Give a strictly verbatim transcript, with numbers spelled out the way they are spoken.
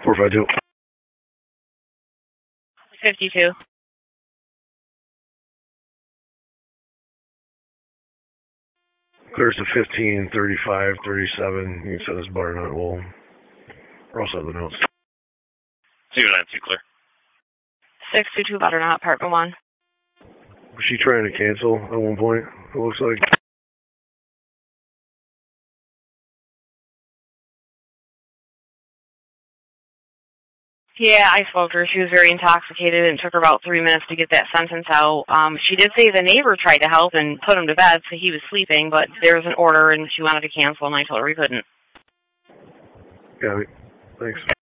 four five two. fifty-two. Clears to fifteen, thirty-five, thirty-seven. You can set this bar nut. We'll also have the notes. zero nine two clear. six two two Butternut, apartment one. Was she trying to cancel at one point, it looks like? Yeah, I spoke to her. She was very intoxicated, and it took her about three minutes to get that sentence out. Um, she did say the neighbor tried to help and put him to bed, so he was sleeping, but there was an order, and she wanted to cancel, and I told her we couldn't. Got it. Thanks.